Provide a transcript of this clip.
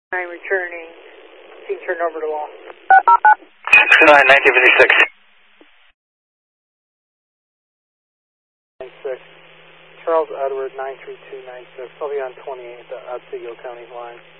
I'm returning. You can turn over to law. 69, 1956. 96. Charles Edward 93296. I'll be on 28, the Otsego County line.